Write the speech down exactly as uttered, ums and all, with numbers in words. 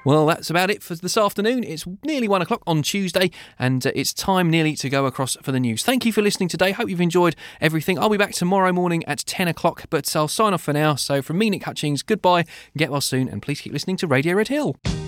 Well, that's about it for this afternoon. It's nearly one o'clock on Tuesday, and uh, it's time nearly to go across for the news. Thank you for listening today. Hope you've enjoyed everything. I'll be back tomorrow morning at ten o'clock, but I'll sign off for now. So from me, Nick Hutchings, goodbye, get well soon, and please keep listening to Radio Red Hill.